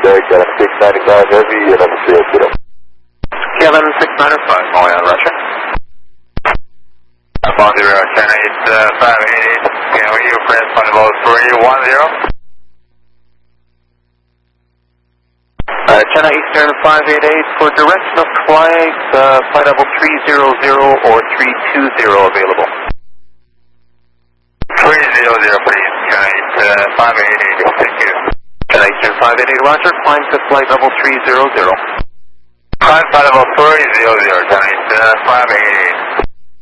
Kevin 695 Heavy, level 380. Kevin 695, Molly on Russia. Boundary Road, China East 588, can we press flight level 310? China Eastern 588 for direction of flight, flight level 300 or 320 available. 300 please, China East 588, thank you. China Eastern 588, roger, climb to flight level 300. Climb flight level 300, China East 588.